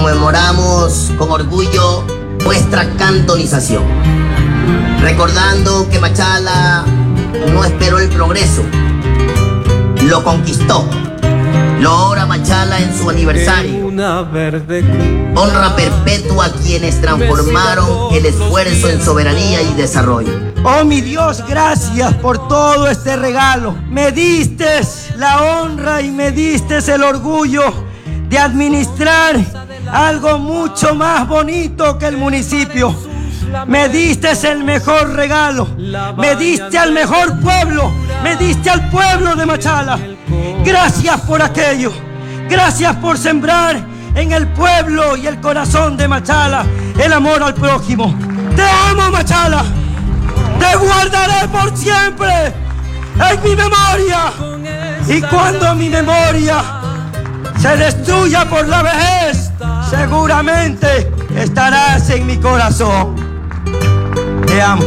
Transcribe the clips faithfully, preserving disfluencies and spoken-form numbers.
conmemoramos con orgullo nuestra cantonización, recordando que Machala no esperó el progreso, lo conquistó. Logra Machala en su aniversario. Honra perpetua a quienes transformaron el esfuerzo en soberanía y desarrollo. Oh mi Dios, gracias por todo este regalo. Me diste la honra y me diste el orgullo de administrar algo mucho más bonito que el municipio. Me diste el mejor regalo. Me diste al mejor pueblo. Me diste al pueblo de Machala. Gracias por aquello. Gracias por sembrar en el pueblo y el corazón de Machala el amor al prójimo. Te amo, Machala. Te guardaré por siempre en mi memoria. Y cuando mi memoria se destruya por la vejez, seguramente estarás en mi corazón. Te amo.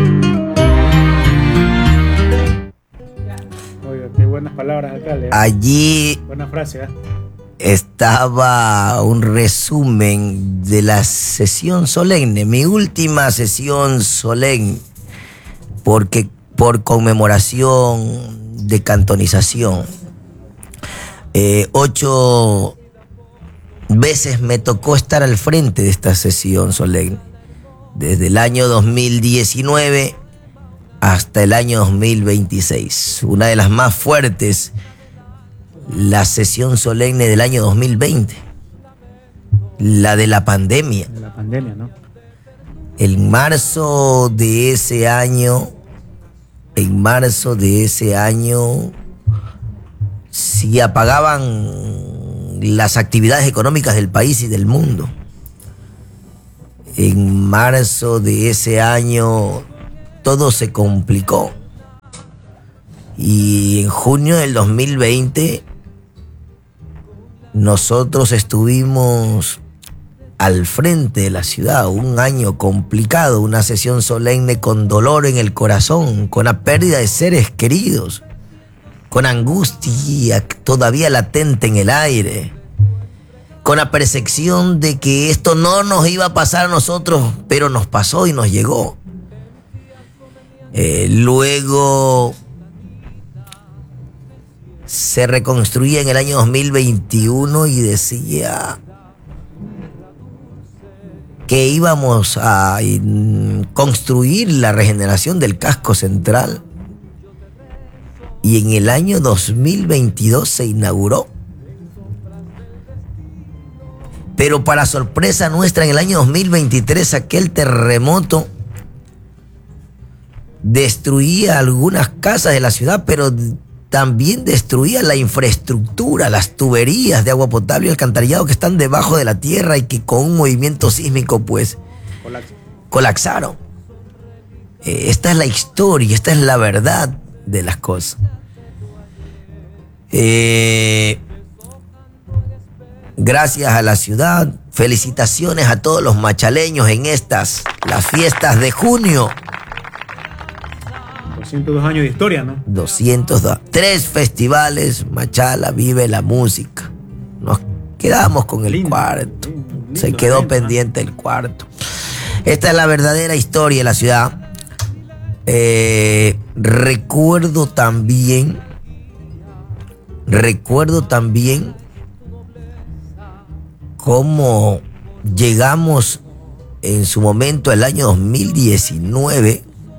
Oiga, qué buenas palabras, alcalde. Allí buena frase, ¿eh? Estaba un resumen de la sesión solemne, mi última sesión solemne, porque por conmemoración de cantonización. Eh, ocho veces me tocó estar al frente de esta sesión solemne, desde el año dos mil diecinueve hasta el año dos mil veintiséis. Una de las más fuertes, la sesión solemne del año dos mil veinte, la de la pandemia. De la pandemia, ¿no? En marzo de ese año, en marzo de ese año, se apagaban las actividades económicas del país y del mundo. En marzo de ese año todo se complicó. Y en junio del dos mil veinte nosotros estuvimos al frente de la ciudad, un año complicado, una sesión solemne con dolor en el corazón, con la pérdida de seres queridos, con angustia todavía latente en el aire, con la percepción de que esto no nos iba a pasar a nosotros, pero nos pasó y nos llegó. Eh, luego se reconstruía en el año dos mil veintiuno y decía que íbamos a construir la regeneración del casco central, y en el año dos mil veintidós se inauguró. Pero para sorpresa nuestra, en el año dos mil veintitrés aquel terremoto destruía algunas casas de la ciudad, pero también destruía la infraestructura, las tuberías de agua potable y alcantarillado que están debajo de la tierra y que con un movimiento sísmico pues colapsaron. Eh, esta es la historia, esta es la verdad de las cosas. Eh, gracias a la ciudad, felicitaciones a todos los machaleños en estas, las fiestas de junio. doscientos dos años de historia, ¿no? doscientos dos. Tres festivales, Machala vive la música. Nos quedamos con el lindo, cuarto. Lindo, lindo, Se quedó lindo, pendiente el cuarto. Esta es la verdadera historia de la ciudad. Eh, recuerdo también, recuerdo también cómo llegamos en su momento el año dos mil diecinueve,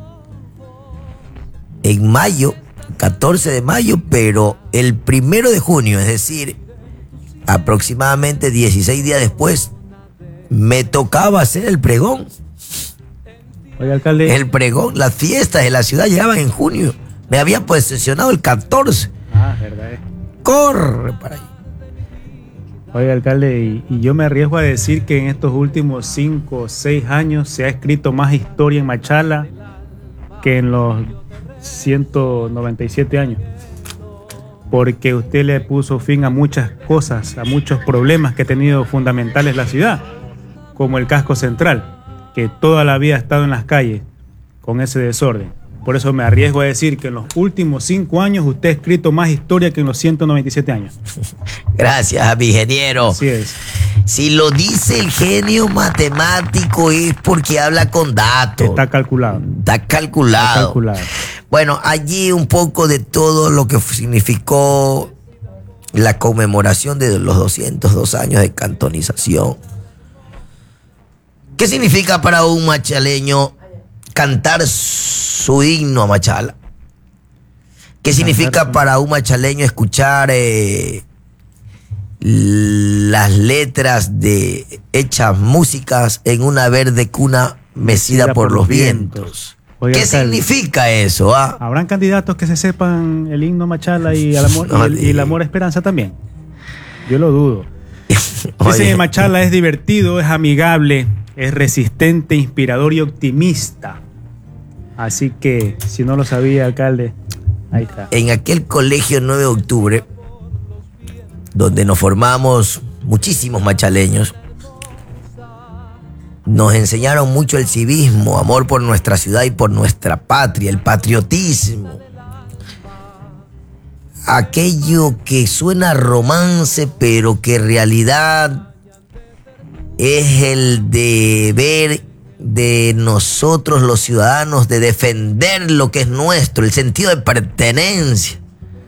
en mayo, catorce de mayo, pero el primero de junio, es decir, aproximadamente dieciséis días después, me tocaba hacer el pregón. Oye, alcalde. El pregón, las fiestas de la ciudad llegaban en junio. Me había posesionado el catorce. Ah, verdad. Eh. Corre para ahí. Oye, alcalde, y, y yo me arriesgo a decir que en estos últimos cinco o seis años se ha escrito más historia en Machala que en los ciento noventa y siete años, porque usted le puso fin a muchas cosas, a muchos problemas que ha tenido fundamentales la ciudad, como el casco central, que toda la vida ha estado en las calles con ese desorden. Por eso me arriesgo a decir que en los últimos cinco años usted ha escrito más historia que en los ciento noventa y siete años. Gracias a mi ingeniero. Así es. Si lo dice el genio matemático es porque habla con datos. Está calculado. Está calculado. Está calculado. Bueno, allí un poco de todo lo que significó la conmemoración de los doscientos dos años de cantonización. ¿Qué significa para un machaleño cantar su himno a Machala? ¿Qué significa para un machaleño escuchar eh, las letras de hechas músicas en una verde cuna mecida por los vientos? Oiga, ¿Qué alcalde, significa eso? Ah? ¿Habrán candidatos que se sepan el himno Machala y el amor, No, y el, y el amor esperanza también? Yo lo dudo. Dicen Oye. que Machala es divertido, es amigable, es resistente, inspirador y optimista. Así que, si no lo sabía, alcalde, ahí está. En aquel colegio nueve de octubre, donde nos formamos muchísimos machaleños, nos enseñaron mucho el civismo, amor por nuestra ciudad y por nuestra patria, el patriotismo. Aquello que suena romance, pero que en realidad es el deber de nosotros los ciudadanos de defender lo que es nuestro, el sentido de pertenencia.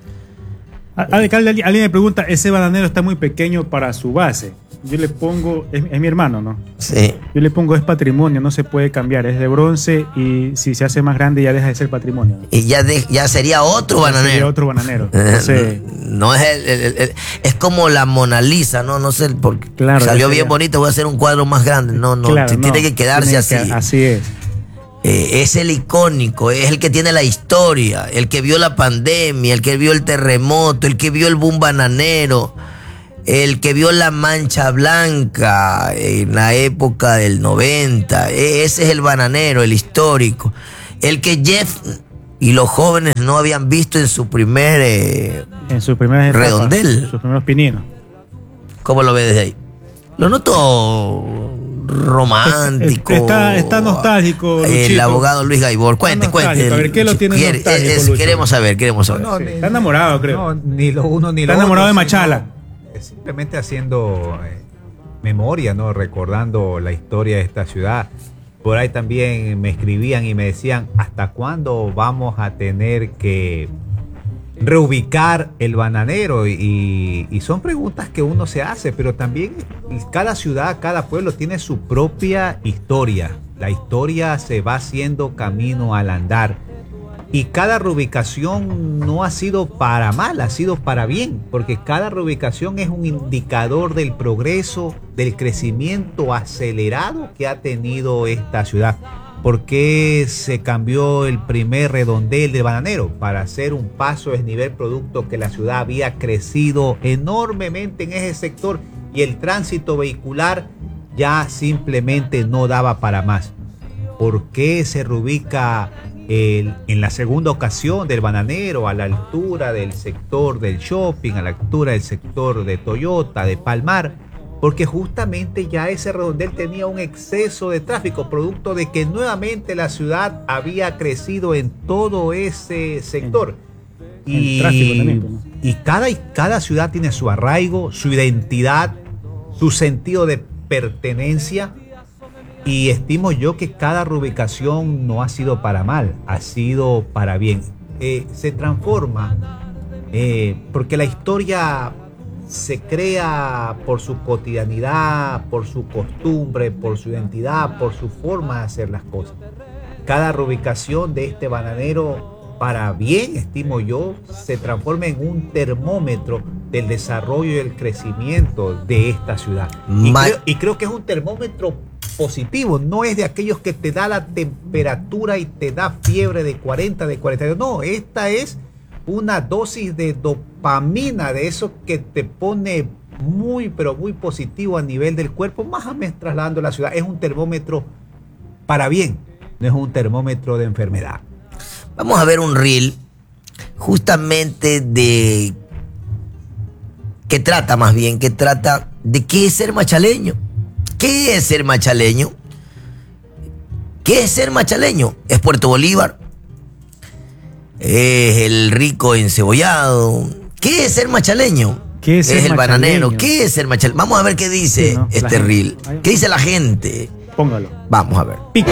Alcalde, alguien me pregunta, ese bananero está muy pequeño para su base. Yo le pongo, es, es mi hermano, ¿no? Sí. Yo le pongo es patrimonio, no se puede cambiar, es de bronce y si se hace más grande ya deja de ser patrimonio, ¿no? Y ya, de, ya sería otro bananero. Sería otro bananero. Entonces, no es el, el- el- el- es como la Mona Lisa, no, no sé, porque Claro, salió ese bien ya. bonito, voy a hacer un cuadro más grande. No, no, claro, tiene no, que quedarse tiene así. que- así es. Eh, es el icónico, es el que tiene la historia, el que vio la pandemia, el que vio el terremoto, el que vio el boom bananero, el que vio la mancha blanca en la época del noventa. E- ese es el bananero, el histórico. El que Jeff y los jóvenes no habían visto en su primer... eh, En sus primeras etapas, Redondel. sus primeros pininos. ¿Cómo lo ves desde ahí? Lo noto romántico. Está, está nostálgico, El Luchito. abogado Luis Gaibor. Cuente, Está nostálgico. cuente. A ver, ¿qué lo tiene Quiere- nostálgico, es- Lucho? Queremos saber, queremos saber. No, Sí, ni- está enamorado, creo. No, ni lo uno ni Está lo enamorado otro, de Machala. sino Simplemente haciendo eh, memoria, ¿no? Recordando la historia de esta ciudad. Por ahí también me escribían y me decían, ¿hasta cuándo vamos a tener que reubicar el bananero? Y, y son preguntas que uno se hace, pero también cada ciudad, cada pueblo tiene su propia historia. La historia se va haciendo camino al andar. Y cada reubicación no ha sido para mal, ha sido para bien, porque cada reubicación es un indicador del progreso, del crecimiento acelerado que ha tenido esta ciudad. ¿Por qué se cambió el primer redondel de bananero? Para hacer un paso de nivel producto que la ciudad había crecido enormemente en ese sector y el tránsito vehicular ya simplemente no daba para más. ¿Por qué se reubica el, en la segunda ocasión del bananero a la altura del sector del shopping, a la altura del sector de Toyota, de Palmar? Porque justamente ya ese redondel tenía un exceso de tráfico, producto de que nuevamente la ciudad había crecido en todo ese sector. En Y, tráfico también, ¿no? y cada, y cada ciudad tiene su arraigo, su identidad, su sentido de pertenencia. Y estimo yo que cada reubicación no ha sido para mal, ha sido para bien. Eh, se transforma eh, porque la historia se crea por su cotidianidad, por su costumbre, por su identidad, por su forma de hacer las cosas. Cada reubicación de este bananero, para bien, estimo yo, se transforma en un termómetro del desarrollo y el crecimiento de esta ciudad. Y, Ma- creo, y creo que es un termómetro positivo, no es de aquellos que te da la temperatura y te da fiebre de cuarenta, de cuarenta y dos. No, esta es una dosis de dopamina, de eso que te pone muy, pero muy positivo a nivel del cuerpo, más o menos trasladando la ciudad. Es un termómetro para bien, no es un termómetro de enfermedad. Vamos a ver un reel justamente de... que trata más bien, que trata de qué es ser machaleño. ¿Qué es ser machaleño? ¿Qué es ser machaleño? Es Puerto Bolívar. Es el rico encebollado. ¿Qué es ser machaleño? ¿Qué es, es el el bananero? machaleño? ¿Qué es el machaleño? Vamos a ver qué dice Sí, ¿no? este La gente. reel. Ahí. ¿Qué dice la gente? Póngalo. Vamos a ver. Pica.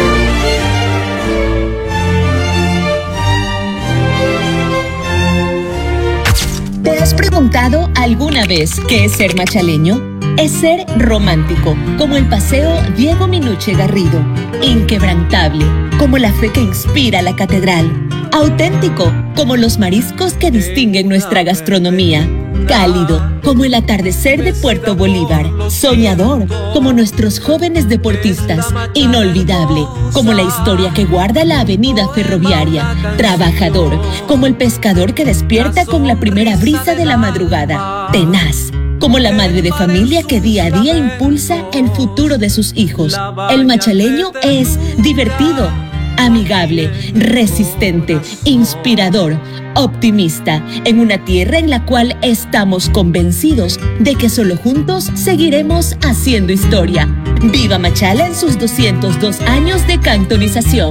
¿Te has preguntado alguna vez qué es ser machaleño? Es ser romántico, como el paseo Diego Minuche Garrido. Inquebrantable, como la fe que inspira la catedral. Auténtico, como los mariscos que distinguen nuestra gastronomía. Cálido, como el atardecer de Puerto Bolívar. Soñador, como nuestros jóvenes deportistas. Inolvidable, como la historia que guarda la avenida ferroviaria. Trabajador, como el pescador que despierta con la primera brisa de la madrugada. Tenaz, como la madre de familia que día a día impulsa el futuro de sus hijos. El machaleño es divertido, amigable, resistente, inspirador, optimista, en una tierra en la cual estamos convencidos de que solo juntos seguiremos haciendo historia. ¡Viva Machala en sus doscientos dos años de cantonización!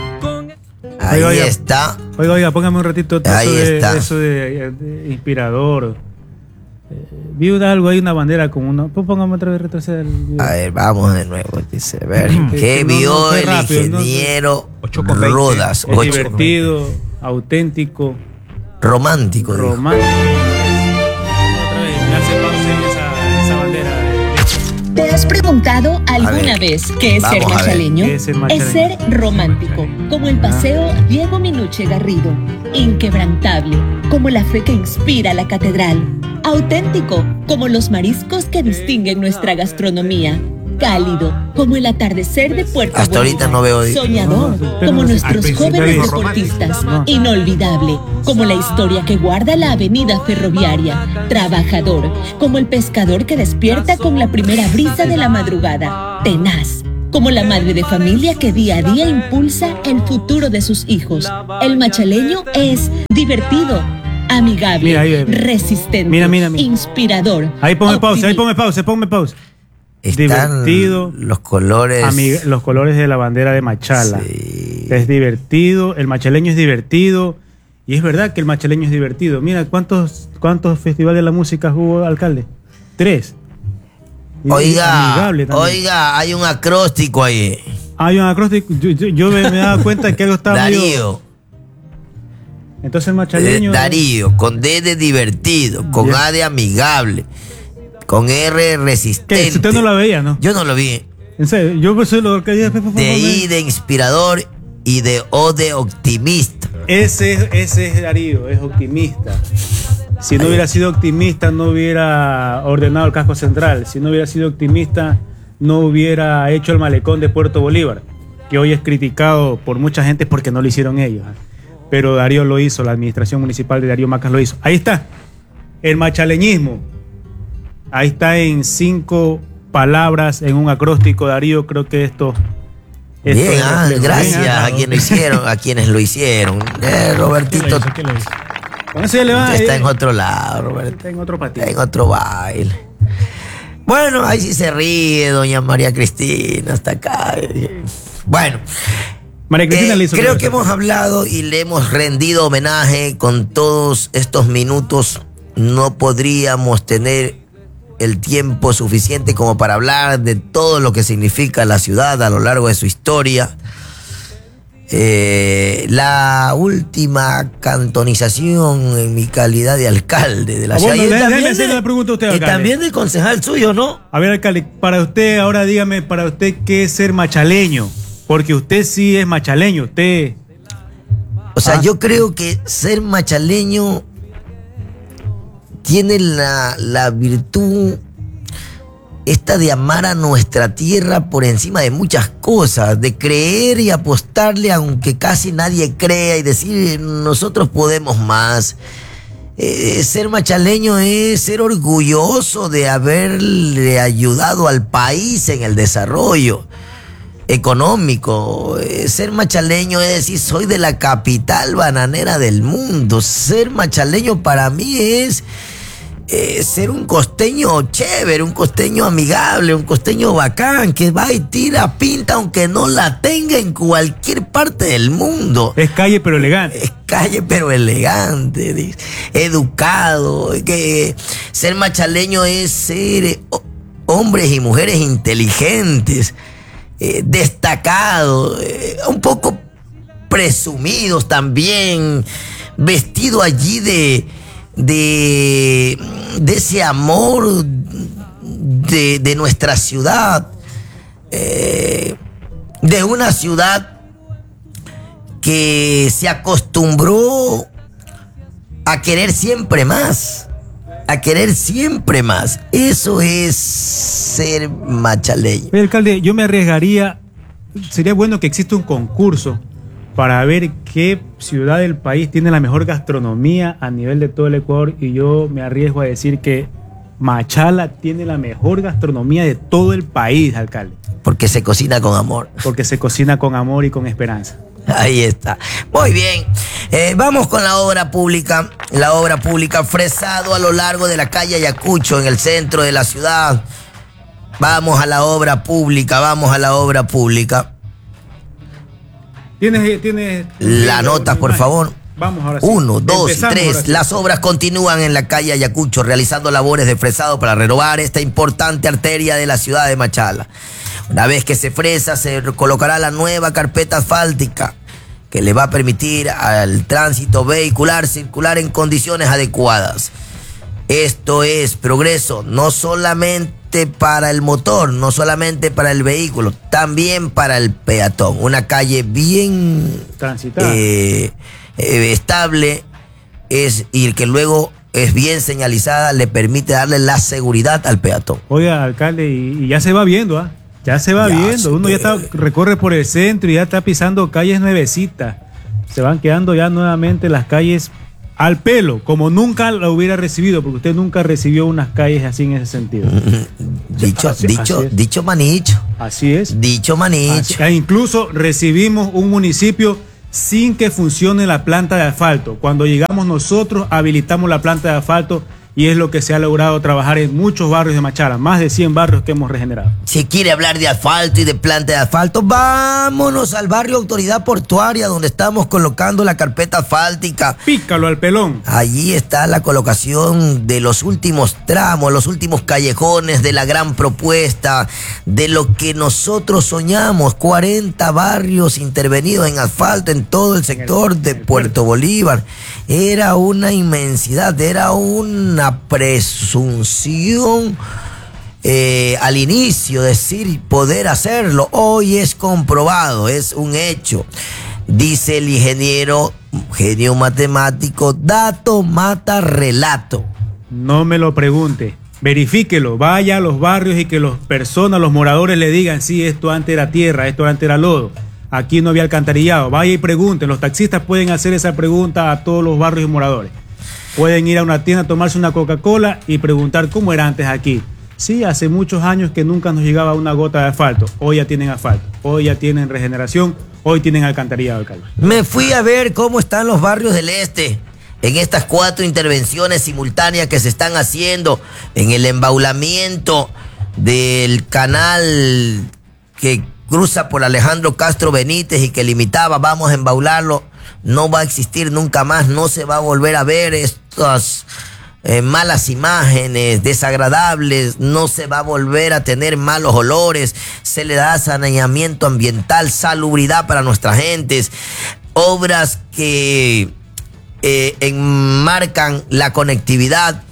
Ahí Oiga, oiga. está. Oiga, oiga, póngame un ratito todo Ahí eso, de, está. eso de, de inspirador. Eh, vi una- algo, hay una bandera con uno. Pues póngame otra vez retroceder el video. A ver, vamos de nuevo. Dice, a ver, Que- ¿qué que no, vio no fue el rápido, no, ingeniero ocho con veinte. Rodas? Es Ocho. divertido, auténtico, Romántico, dijo. romántico. Otra vez, me hace pausa en esa, esa bandera. de- ¿Te has preguntado alguna ver, vez qué es vamos ser a ver, machaleño? ¿qué es ser machaleño? Es ser romántico, como el paseo Diego Minuche Garrido. Inquebrantable, como la fe que inspira la catedral. Auténtico, como los mariscos que distinguen nuestra gastronomía. Cálido, como el atardecer de Puerto Hasta ahorita no veo- Soñador, No, pero como al nuestros principio jóvenes dijo deportistas. romántico. No. Inolvidable, como la historia que guarda la avenida ferroviaria. Trabajador, como el pescador que despierta con la primera brisa de la madrugada. Tenaz, como la madre de familia que día a día impulsa el futuro de sus hijos. El machaleño es divertido, amigable, Mira, ahí, ve. resistente, Mira, mira, mira. inspirador. Ahí ponme pausa, ahí optimista. ponme pausa, ponme pausa. Están divertido. los colores. Amig- los colores de la bandera de Machala. Sí. Es divertido, el machaleño es divertido. Y es verdad que el machaleño es divertido. Mira, ¿cuántos, cuántos festivales de la música hubo, alcalde? Tres. Y- Oiga, amigable también. oiga, hay un acróstico ahí. Hay un acróstico. Yo, yo- yo me, me daba cuenta que algo estaba medio- Darío. Entonces el eh, machaleño. Darío, con D de divertido, con Ya. A de amigable, con R resistente. ¿Qué? Si usted no la veía, ¿no? Yo no lo vi. En serio, yo por eso lo que dije, De I de inspirador y de O de optimista. Ese, es- ese es Darío, es optimista. Si no hubiera sido optimista, no hubiera ordenado el casco central. Si no hubiera sido optimista, no hubiera hecho el malecón de Puerto Bolívar, que hoy es criticado por mucha gente porque no lo hicieron ellos. Pero Darío lo hizo, la administración municipal de Darío Macas lo hizo. Ahí está, el machaleñismo. Ahí está en cinco palabras, en un acróstico, Darío. Creo que esto... esto Bien, es ah, reflejo. gracias Bien, ah, a quienes lo hicieron, a quienes lo hicieron. Eh, ¿Qué lo Robertito hizo? ¿Qué lo hizo? Con eso ya le va, está eh, en otro lado, Roberto. está en otro patio. Está en otro baile. Bueno, ahí sí se ríe doña María Cristina, hasta acá. Bueno, María Cristina eh, le hizo creo la que hemos hablado y le hemos rendido homenaje con todos estos minutos. No podríamos tener el tiempo suficiente como para hablar de todo lo que significa la ciudad a lo largo de su historia. Eh, la última cantonización en mi calidad de alcalde de la Ah, ciudad. bueno, Y déjeme también hacerle de- la pregunta a usted, y alcalde. también de concejal suyo, ¿no? A ver, alcalde, para usted, ahora dígame, para usted, ¿qué es ser machaleño? Porque usted sí es machaleño, usted... O sea, Ah. yo creo que ser machaleño tiene la, la virtud esta de amar a nuestra tierra por encima de muchas cosas, de creer y apostarle aunque casi nadie crea y decir nosotros podemos más. Eh, ser machaleño es ser orgulloso de haberle ayudado al país en el desarrollo económico. Eh, ser machaleño es decir, soy de la capital bananera del mundo. Ser machaleño para mí es eh, ser un costeño chévere, un costeño amigable, un costeño bacán, que va y tira pinta aunque no la tenga en cualquier parte del mundo. Es calle pero elegante. Es calle pero elegante, dice, educado, que ser machaleño es ser eh, hombres y mujeres inteligentes, eh, destacados, eh, un poco presumidos también, vestido allí de, de, de ese amor de, de nuestra ciudad, eh, de una ciudad que se acostumbró a querer siempre más, a querer siempre más. Eso es ser machaleño. Oye, alcalde, yo me arriesgaría, sería bueno que exista un concurso para ver qué ciudad del país tiene la mejor gastronomía a nivel de todo el Ecuador, y yo me arriesgo a decir que Machala tiene la mejor gastronomía de todo el país, alcalde. Porque se cocina con amor. Porque se cocina con amor y con esperanza. Ahí está. Muy bien. Eh, vamos con la obra pública. La obra pública, fresado a lo largo de la calle Ayacucho, en el centro de la ciudad. Vamos a la obra pública, vamos a la obra pública. ¿Tienes, tienes la nota, por favor? Vamos ahora sí. Uno, dos y Empezamos tres. sí. Las obras continúan en la calle Ayacucho, realizando labores de fresado para renovar esta importante arteria de la ciudad de Machala. Una vez que se fresa, se colocará la nueva carpeta asfáltica que le va a permitir al tránsito vehicular circular en condiciones adecuadas. Esto es progreso, no solamente para el motor, no solamente para el vehículo, también para el peatón. Una calle bien transitada, eh, eh, estable, es, y que luego es bien señalizada, le permite darle la seguridad al peatón. Oiga, alcalde, y, y ya se va viendo, ¿ah? ¿eh? Ya se va ya viendo, se uno ve. ya está, recorre por el centro y ya está pisando calles nuevecitas. Se van quedando ya nuevamente las calles al pelo, como nunca la hubiera recibido, porque usted nunca recibió unas calles así en ese sentido. Dicho, Así- dicho, así es. dicho manicho. Así es. Dicho manicho. Así- e incluso recibimos un municipio sin que funcione la planta de asfalto. Cuando llegamos nosotros habilitamos la planta de asfalto, y es lo que se ha logrado trabajar en muchos barrios de Machala, más de cien barrios que hemos regenerado. Si quiere hablar de asfalto y de planta de asfalto, vámonos al barrio Autoridad Portuaria, donde estamos colocando la carpeta asfáltica. Pícalo al pelón. Allí está la colocación de los últimos tramos, los últimos callejones de la gran propuesta, de lo que nosotros soñamos, cuarenta barrios intervenidos en asfalto en todo el sector de Puerto Bolívar. Era una inmensidad, era una presunción eh, al inicio, decir poder hacerlo. Hoy es comprobado, es un hecho. Dice el ingeniero, genio matemático, dato mata relato. No me lo pregunte, verifíquelo, vaya a los barrios y que las personas, los moradores le digan, sí, esto antes era tierra, esto antes era lodo, aquí no había alcantarillado. Vaya y pregunten, los taxistas pueden hacer esa pregunta a todos los barrios y moradores. Pueden ir a una tienda a tomarse una Coca-Cola y preguntar cómo era antes aquí. Sí, hace muchos años que nunca nos llegaba una gota de asfalto. Hoy ya tienen asfalto, hoy ya tienen regeneración, hoy tienen alcantarillado, alcalde. Me fui a ver cómo están los barrios del este en estas cuatro intervenciones simultáneas que se están haciendo en el embaulamiento del canal que cruza por Alejandro Castro Benítez y que limitaba, vamos a embaularlo. No va a existir nunca más, no se va a volver a ver estas eh, malas imágenes, desagradables, no se va a volver a tener malos olores, se le da saneamiento ambiental, salubridad para nuestras gentes, obras que eh, enmarcan la conectividad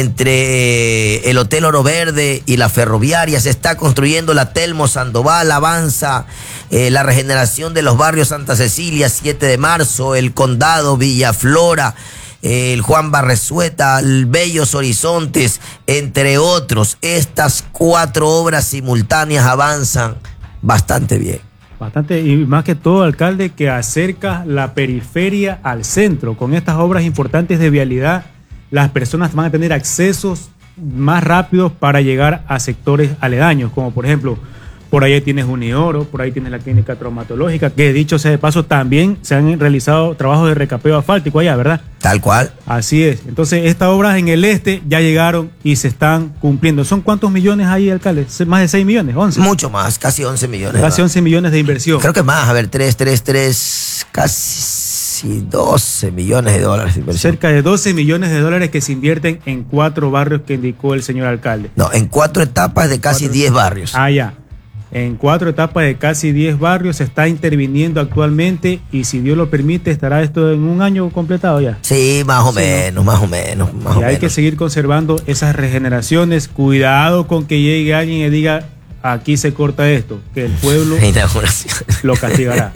entre el Hotel Oro Verde y la ferroviaria. Se está construyendo la Telmo Sandoval, avanza eh, la regeneración de los barrios Santa Cecilia, siete de marzo, el Condado, Villaflora, eh, el Juan Barresueta, el Bellos Horizontes, entre otros. Estas cuatro obras simultáneas avanzan bastante bien. Bastante, y más que todo, alcalde, que acerca la periferia al centro. Con estas obras importantes de vialidad, las personas van a tener accesos más rápidos para llegar a sectores aledaños, como por ejemplo Por ahí tienes Unioro, por ahí tienes la clínica traumatológica, que dicho sea de paso, también se han realizado trabajos de recapeo asfáltico allá, ¿verdad? Tal cual. Así es. Entonces, estas obras en el este ya llegaron y se están cumpliendo. ¿Son cuántos millones ahí, alcalde? ¿Más de seis millones? ¿once? Mucho más, casi once millones. Casi ¿no? once millones de inversión. Creo que más, a ver, tres, tres, tres, casi doce millones de dólares de inversión. Cerca de doce millones de dólares que se invierten en cuatro barrios que indicó el señor alcalde. No, en cuatro etapas de casi diez barrios. Ah, ya. En cuatro etapas de casi diez barrios se está interviniendo actualmente y si Dios lo permite estará esto en un año completado ya. Sí, más o Sí, menos, ¿no? más o menos, más Y o hay menos. que seguir conservando esas regeneraciones. Cuidado con que llegue alguien y diga, aquí se corta esto, que el pueblo Inauguración. lo castigará.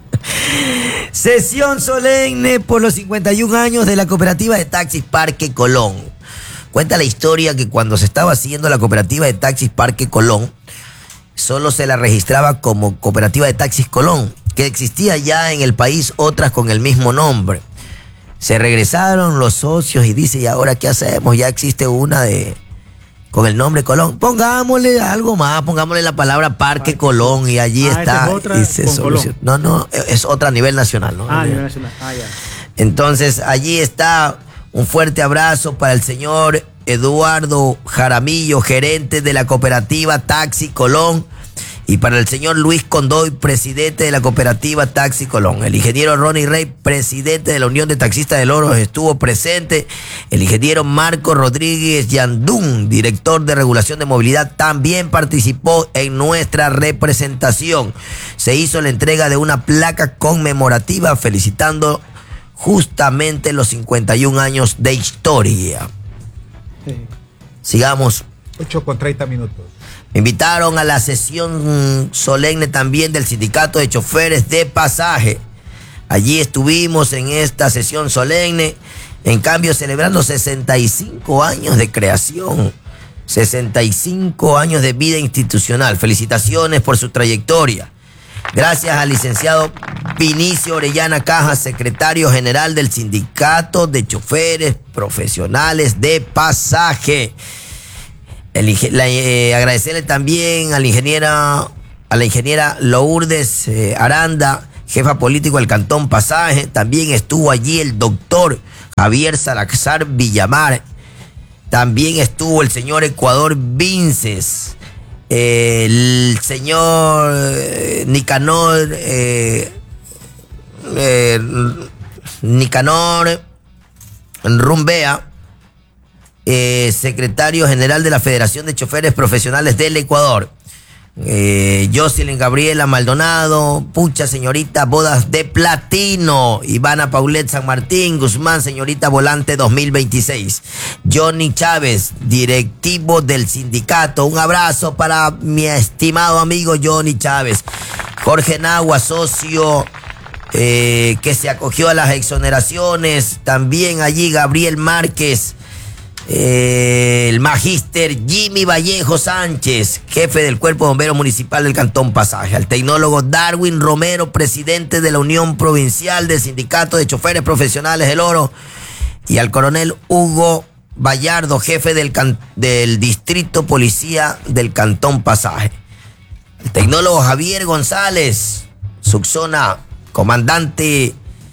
Sesión solemne por los cincuenta y un años de la cooperativa de taxis Parque Colón. Cuenta la historia que cuando se estaba haciendo la cooperativa de taxis Parque Colón, solo se la registraba como Cooperativa de Taxis Colón, que existía ya en el país otras con el mismo nombre. Se regresaron los socios y dice, ¿y ahora qué hacemos? Ya existe una de con el nombre Colón. Pongámosle algo más, pongámosle la palabra Parque, Parque Colón y allí ah, está. Es otra y se con soluciona. No, no, es otra a nivel nacional, ¿no? Ah, a nivel nacional. Ah, ya. Entonces, allí está un fuerte abrazo para el señor Eduardo Jaramillo, gerente de la cooperativa Taxi Colón, y para el señor Luis Condoy, presidente de la cooperativa Taxi Colón. El ingeniero Ronnie Rey, presidente de la Unión de Taxistas del Oro, estuvo presente. El ingeniero Marco Rodríguez Yandún, director de regulación de movilidad, también participó en nuestra representación. Se hizo la entrega de una placa conmemorativa felicitando justamente los cincuenta y un años de historia. Sí. Sigamos. ocho con treinta minutos. Me invitaron a la sesión solemne también del Sindicato de Choferes de Pasaje. Allí estuvimos en esta sesión solemne, en cambio celebrando sesenta y cinco años de creación, sesenta y cinco años de vida institucional. Felicitaciones por su trayectoria. Gracias al licenciado Vinicio Orellana Cajas, secretario general del Sindicato de Choferes Profesionales de Pasaje. El, la, eh, agradecerle también a la ingeniera, a la ingeniera Lourdes eh, Aranda, jefa político del Cantón Pasaje. También estuvo allí el doctor Javier Salazar Villamar. También estuvo el señor Ecuador Vinces. Eh, el señor eh, Nicanor eh, eh, Nicanor Rumbea, eh, secretario general de la Federación de Choferes Profesionales del Ecuador. eh, Jocelyn Gabriela Maldonado, pucha señorita Bodas de Platino, Ivana Paulette San Martín Guzmán, señorita Volante dos mil veintiséis. Johnny Chávez, directivo del sindicato, un abrazo para mi estimado amigo Johnny Chávez. Jorge Nagua, socio eh, que se acogió a las exoneraciones, también allí Gabriel Márquez. Eh, el magíster Jimmy Vallejo Sánchez, jefe del Cuerpo de Bomberos Municipal del Cantón Pasaje. Al tecnólogo Darwin Romero, presidente de la Unión Provincial del Sindicato de Choferes Profesionales del Oro. Y al coronel Hugo Vallardo, jefe del, can del Distrito Policía del Cantón Pasaje. El tecnólogo Javier González, subzona comandante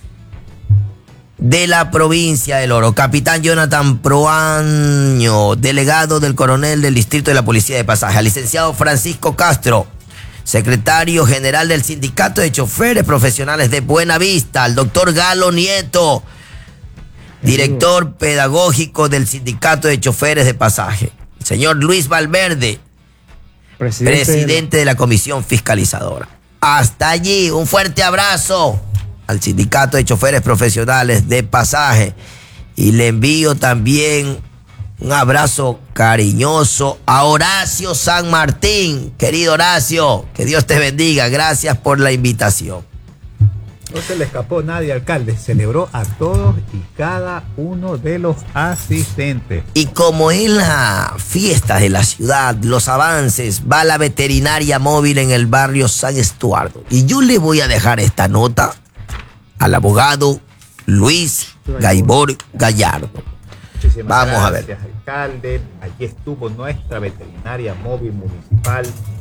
de la provincia del Oro. Capitán Jonathan Proaño, delegado del coronel del Distrito de la Policía de Pasaje. Al licenciado Francisco Castro, secretario general del Sindicato de Choferes Profesionales de Buenavista. Al doctor Galo Nieto, director pedagógico del Sindicato de Choferes de Pasaje. El señor Luis Valverde, presidente, presidente de la Comisión Fiscalizadora. Hasta allí, un fuerte abrazo al Sindicato de Choferes Profesionales de Pasaje, y le envío también un abrazo cariñoso a Horacio San Martín. Querido Horacio, que Dios te bendiga, gracias por la invitación. No se le escapó nadie, alcalde, celebró a todos y cada uno de los asistentes. Y como en la fiesta de la ciudad, los avances, va la veterinaria móvil en el barrio San Estuardo, y yo le voy a dejar esta nota al abogado Luis Gaibor Gallardo. Muchísimas Vamos gracias, a ver. Alcalde. Allí estuvo nuestra veterinaria móvil municipal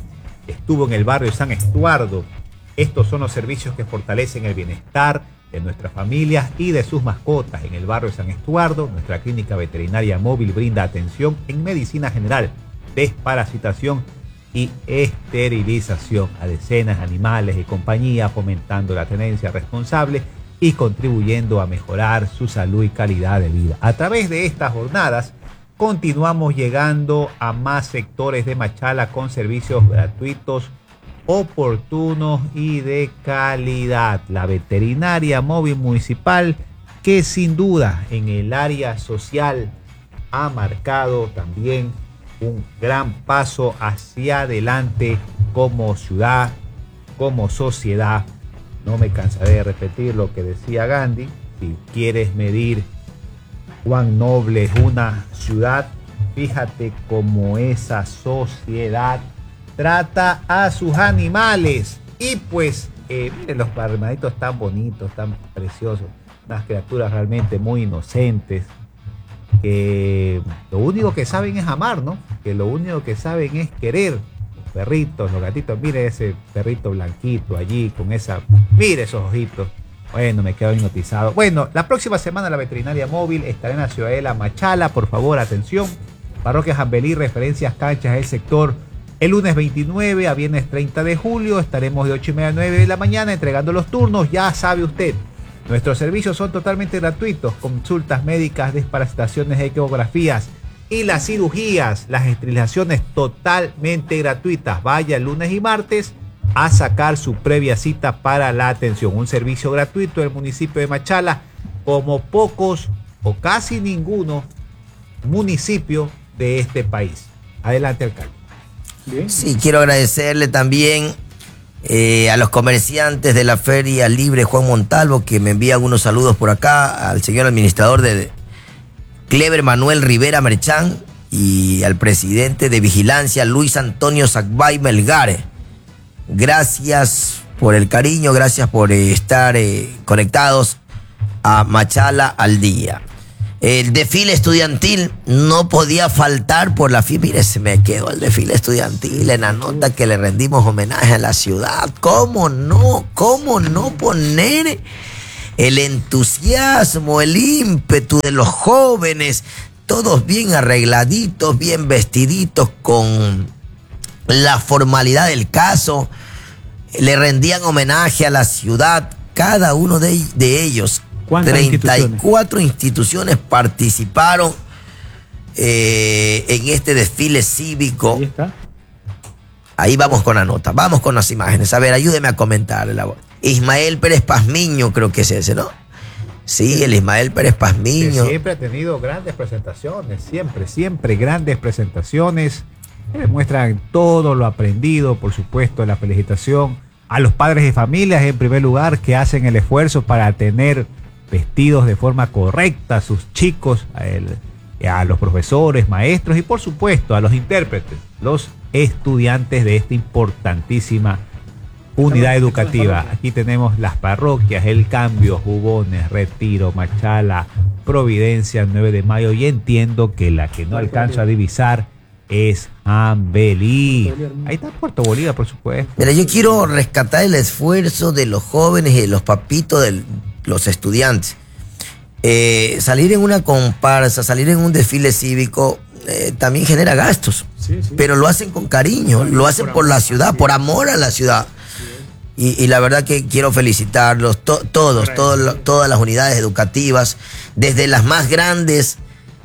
estuvo en el barrio San Estuardo. Estos son los servicios que fortalecen el bienestar de nuestras familias y de sus mascotas. En el barrio San Estuardo, nuestra clínica veterinaria móvil brinda atención en medicina general, desparasitación y esterilización a decenas de animales y compañía, fomentando la tenencia responsable y contribuyendo a mejorar su salud y calidad de vida. A través de estas jornadas, continuamos llegando a más sectores de Machala con servicios gratuitos, oportunos y de calidad. La veterinaria móvil municipal, que sin duda en el área social ha marcado también un gran paso hacia adelante como ciudad, como sociedad. No me cansaré de repetir lo que decía Gandhi: si quieres medir cuán noble es una ciudad, fíjate cómo esa sociedad trata a sus animales. Y pues, eh, miren los hermanitos tan bonitos, tan preciosos, unas criaturas realmente muy inocentes, que lo único que saben es amar, ¿no? Que lo único que saben es querer. Los perritos, los gatitos, mire ese perrito blanquito allí con esa, mire esos ojitos. Bueno, me quedo hipnotizado. Bueno, la próxima semana la veterinaria móvil estará en la ciudadela Machala. Por favor, atención. Parroquia Jambelí, referencias canchas del sector. El lunes veintinueve a viernes treinta de julio estaremos de ocho y media a nueve de la mañana entregando los turnos. Ya sabe usted, nuestros servicios son totalmente gratuitos. Consultas médicas, desparasitaciones, ecografías y las cirugías, las esterilizaciones totalmente gratuitas. Vaya lunes y martes a sacar su previa cita para la atención. Un servicio gratuito del municipio de Machala, como pocos o casi ninguno municipio de este país. Adelante, alcalde. Bien. Sí, quiero agradecerle también eh, a los comerciantes de la Feria Libre Juan Montalvo, que me envían unos saludos por acá, al señor administrador de Clever Manuel Rivera Merchán y al presidente de Vigilancia Luis Antonio Sacbay Melgare. Gracias por el cariño, gracias por eh, estar eh, conectados a Machala al día. El desfile estudiantil no podía faltar por la F I. Mire, se me quedó el desfile estudiantil en la nota que le rendimos homenaje a la ciudad. ¿Cómo no? ¿Cómo no poner el entusiasmo, el ímpetu de los jóvenes? Todos bien arregladitos, bien vestiditos, con la formalidad del caso. Le rendían homenaje a la ciudad, cada uno de, de ellos. treinta y cuatro instituciones participaron eh, en este desfile cívico. Ahí está. Ahí vamos con la nota, vamos con las imágenes. A ver, ayúdeme a comentar. Ismael Pérez Pazmiño, creo que es ese, ¿no? Sí, el Ismael Pérez Pazmiño. Que siempre ha tenido grandes presentaciones, siempre, siempre grandes presentaciones. Que demuestran todo lo aprendido, por supuesto, la felicitación a los padres de familias, en primer lugar, que hacen el esfuerzo para tener vestidos de forma correcta a sus chicos, a, el, a los profesores, maestros y por supuesto a los intérpretes, los estudiantes de esta importantísima unidad educativa. Aquí tenemos las parroquias, El Cambio, Jubones, Retiro, Machala, Providencia, nueve de mayo, y entiendo que la que no alcanzo a divisar es Jambelí. Ahí está Puerto Bolívar, por supuesto. Mira, yo quiero rescatar el esfuerzo de los jóvenes y de los papitos del los estudiantes. Eh, salir en una comparsa, salir en un desfile cívico eh, también genera gastos, sí, sí. Pero lo hacen con cariño, lo hacen por la ciudad, por amor a la ciudad. Y, y la verdad que quiero felicitarlos, to, todos, todos, todas las unidades educativas, desde las más grandes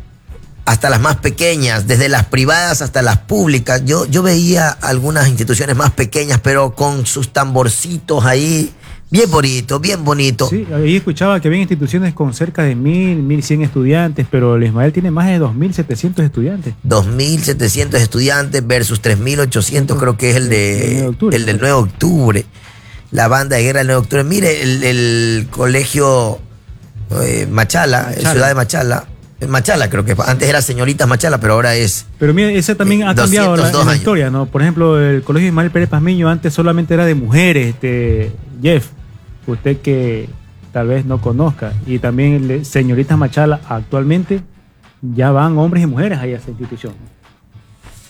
hasta las más pequeñas, desde las privadas hasta las públicas. Yo, yo veía algunas instituciones más pequeñas, pero con sus tamborcitos ahí, bien bonito, bien bonito. Sí, ahí escuchaba que había instituciones con cerca de mil, mil cien estudiantes, pero el Ismael tiene más de dos mil setecientos estudiantes. dos mil setecientos estudiantes versus tres mil ochocientos, creo que es el, de, el, octubre, el del nueve de octubre. La banda de guerra del nueve de octubre. Mire, el, el colegio eh, Machala, Machala, en Ciudad de Machala. Machala creo que antes era Señoritas Machala, pero ahora es... Pero mire, ese también ha cambiado la, la historia, ¿no? Por ejemplo, el colegio Ismael Pérez Pazmiño antes solamente era de mujeres, este, Jeff, usted que tal vez no conozca, y también el de Señoritas Machala actualmente ya van hombres y mujeres ahí a esa institución.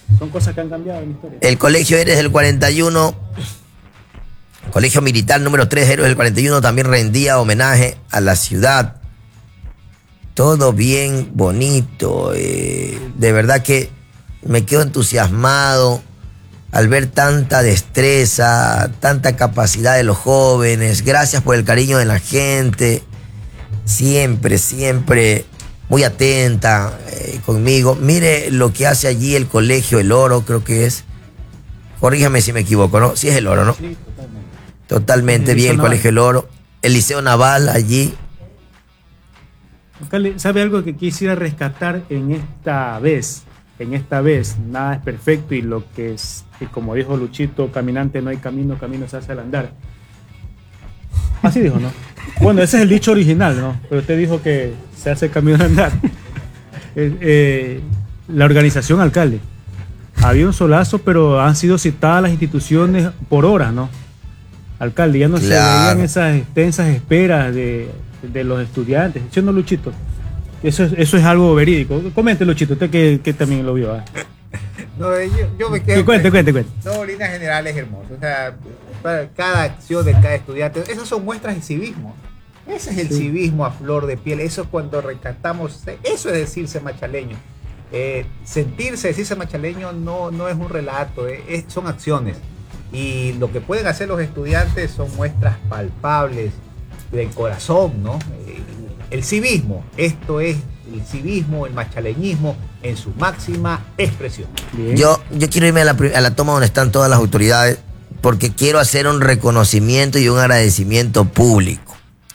Son cosas que han cambiado en la historia. El Colegio Héroes del cuarenta y uno, Colegio Militar número tres, Héroes del cuarenta y uno, también rendía homenaje a la ciudad. Todo bien bonito. Eh, de verdad que me quedo entusiasmado al ver tanta destreza, tanta capacidad de los jóvenes. Gracias por el cariño de la gente. Siempre, siempre muy atenta eh, conmigo. Mire lo que hace allí el Colegio El Oro, creo que es. Corríjame si me equivoco, ¿no? Sí es El Oro, ¿no? Sí, totalmente. Totalmente El bien el Liceo Colegio El Oro. El Liceo Naval allí. Alcalde, ¿sabe algo que quisiera rescatar en esta vez? En esta vez, nada es perfecto y lo que es, y como dijo Luchito, caminante no hay camino, camino se hace al andar. Así dijo, ¿no? Bueno, ese es el dicho original, ¿no? Pero usted dijo que se hace camino al andar. Eh, eh, la organización, alcalde, había un solazo, pero han sido citadas las instituciones por horas, ¿no? Alcalde, ya no Claro. se veían esas extensas esperas de, de los estudiantes. ¿Sí o no, Luchito? Eso es, eso es algo verídico. Comente, Luchito, usted que, que también lo vio. ¿eh? No, yo, yo me quedo. Cuente, cuente, cuente. No, líneas generales es hermoso. O sea, para cada acción de cada estudiante, esas son muestras de civismo. Ese es el Sí. civismo a flor de piel. Eso es cuando rescatamos, eso es decirse machaleño. Eh, sentirse, decirse machaleño no, no es un relato, eh, es, son acciones. Y lo que pueden hacer los estudiantes son muestras palpables del corazón, ¿no? Eh, el civismo, esto es el civismo, el machaleñismo en su máxima expresión. Bien. Yo, yo quiero irme a la, pri- a la toma donde están todas las autoridades, porque quiero hacer un reconocimiento y un agradecimiento público.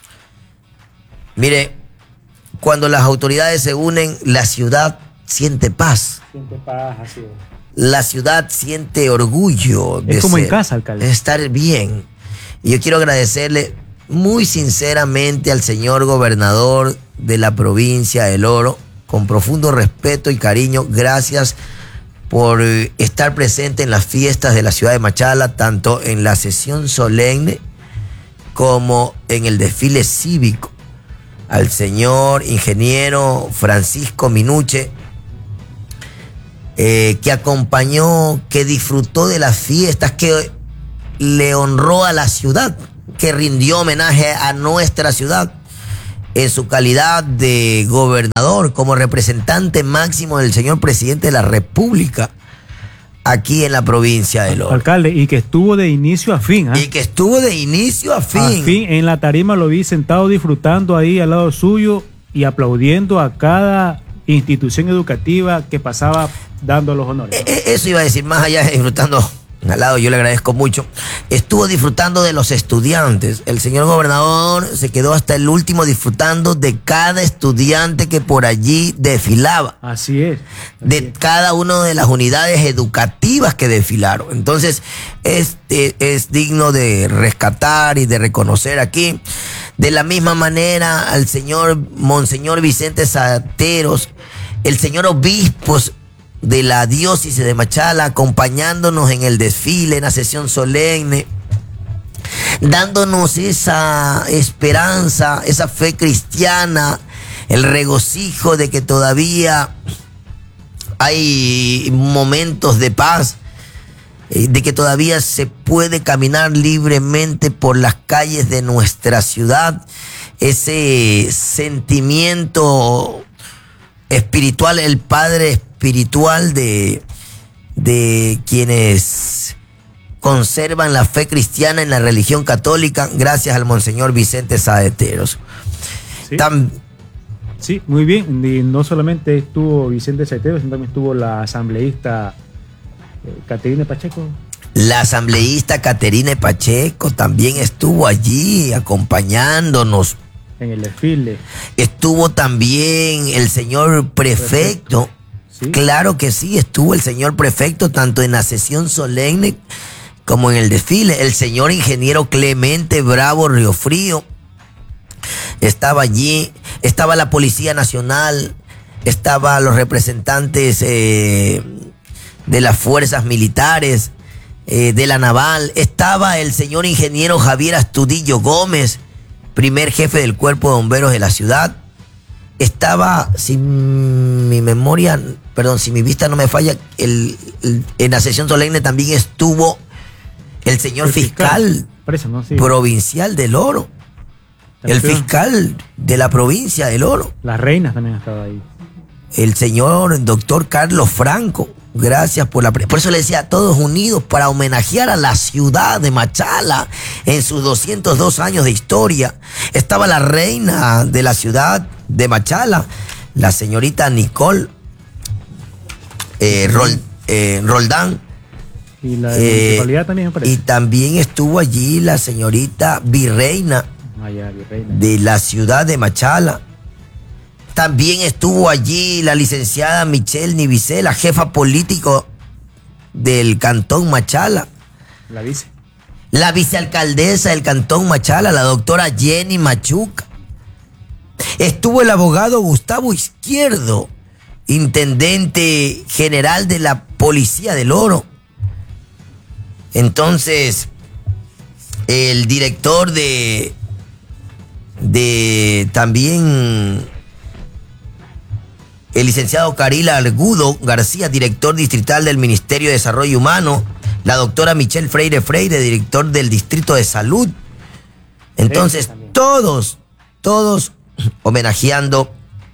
Mire, cuando las autoridades se unen, la ciudad siente paz. Siente paz, así es. La ciudad siente orgullo de Es como en ser- casa, alcalde. de estar bien. Y yo quiero agradecerle muy sinceramente al señor gobernador de la provincia del Oro, con profundo respeto y cariño. Gracias por eh, estar presente en las fiestas de la ciudad de Machala, tanto en la sesión solemne como en el desfile cívico. Al señor ingeniero Francisco Minuche, eh, que acompañó, que disfrutó de las fiestas, que le honró a la ciudad, que rindió homenaje a nuestra ciudad en su calidad de gobernador, como representante máximo del señor presidente de la República aquí en la provincia de Oro. Alcalde, y que estuvo de inicio a fin, ¿ah? Y que estuvo de inicio a fin. A fin, en la tarima lo vi sentado disfrutando ahí al lado suyo y aplaudiendo a cada institución educativa que pasaba dando los honores, ¿no? Eh, eh, Eso iba a decir, más allá de disfrutando al lado, yo le agradezco mucho. Estuvo disfrutando de los estudiantes. El señor gobernador se quedó hasta el último disfrutando de cada estudiante que por allí desfilaba, Así es. así de es. cada una de las unidades educativas que desfilaron. Entonces, este es digno de rescatar y de reconocer aquí. De la misma manera, al señor Monseñor Vicente Sateros, el señor obispo de la diócesis de Machala, acompañándonos en el desfile, en la sesión solemne, dándonos esa esperanza, esa fe cristiana, el regocijo de que todavía hay momentos de paz, eh, de que todavía se puede caminar libremente por las calles de nuestra ciudad. Ese sentimiento espiritual, el padre espiritual de, de quienes conservan la fe cristiana en la religión católica, gracias al Monseñor Vicente Saeteros. Sí. Tam- Sí, muy bien. Y no solamente estuvo Vicente Saeteros, sino también estuvo la asambleísta eh, Caterina Pacheco. La asambleísta Caterina Pacheco también estuvo allí acompañándonos. En el desfile. Estuvo también el señor prefecto. Sí. Claro que sí, estuvo el señor prefecto tanto en la sesión solemne como en el desfile. El señor ingeniero Clemente Bravo Riofrío estaba allí. Estaba la Policía Nacional, estaban los representantes eh, de las fuerzas militares, eh, de la naval. Estaba el señor ingeniero Javier Astudillo Gómez, primer jefe del Cuerpo de Bomberos de la ciudad. estaba, si mi memoria, perdón, si mi vista no me falla, el, el- en la sesión solemne también estuvo el señor El fiscal, fiscal, parece, ¿no? Sí. provincial del Oro, el Atención. fiscal de la provincia del Oro, Las reinas también estaba ahí. el señor doctor Carlos Franco. Gracias por la... pre- Por eso le decía, todos unidos para homenajear a la ciudad de Machala en sus doscientos dos años de historia. Estaba la reina de la ciudad de Machala, la señorita Nicole eh, Rol- eh, Roldán. Y la Eh, municipalidad también me parece. y también estuvo allí la señorita virreina Allá, virreina. de la ciudad de Machala. También estuvo allí la licenciada Michelle Nivicé, la jefa político del cantón Machala. La vice. La vicealcaldesa del cantón Machala, la doctora Jenny Machuca. Estuvo el abogado Gustavo Izquierdo, intendente general de la Policía del Oro. Entonces, el director de, de también el licenciado Carila Argudo García, director distrital del Ministerio de Desarrollo Humano, la doctora Michelle Freire Freire, director del Distrito de Salud. Entonces, todos, todos homenajeando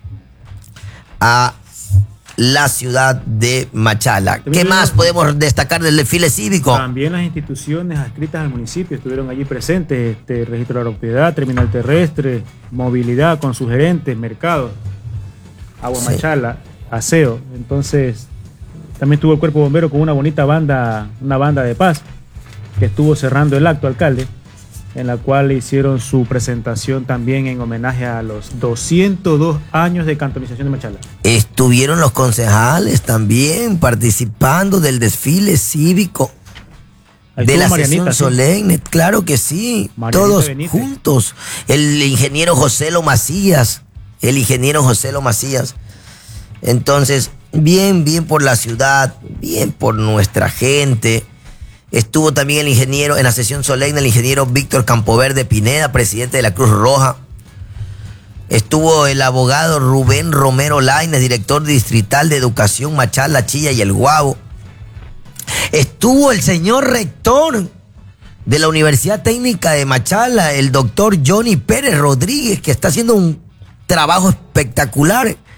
a la ciudad de Machala. ¿Qué más podemos destacar del desfile cívico? También las instituciones adscritas al municipio estuvieron allí presentes, este, registro de la propiedad, terminal terrestre, movilidad con sus gerentes, mercados, agua Sí. Machala, aseo. Entonces, también estuvo el cuerpo bombero con una bonita banda, una banda de paz, que estuvo cerrando el acto, alcalde, en la cual hicieron su presentación también en homenaje a los doscientos dos años de cantonización de Machala. Estuvieron los concejales también participando del desfile cívico. Ahí De estuvo la Marianita, sesión sí. solemne, claro que sí, Marianita todos Benítez. juntos. El ingeniero José Lo Macías, el ingeniero José Lo Macías. Entonces, bien, bien por la ciudad, bien por nuestra gente. Estuvo también el ingeniero, en la sesión solemne, el ingeniero Víctor Campoverde Pineda, presidente de la Cruz Roja. Estuvo el abogado Rubén Romero Lainez, director distrital de Educación Machala, Chilla y El Guabo. Estuvo el señor rector de la Universidad Técnica de Machala, el doctor Johnny Pérez Rodríguez, que está haciendo un trabajo espectacular